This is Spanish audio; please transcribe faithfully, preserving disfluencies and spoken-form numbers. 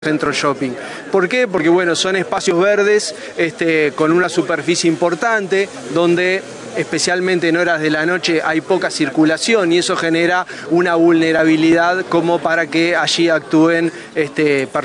Centro Shopping. ¿Por qué? Porque bueno, son espacios verdes este, con una superficie importante donde especialmente en horas de la noche hay poca circulación y eso genera una vulnerabilidad como para que allí actúen este, personas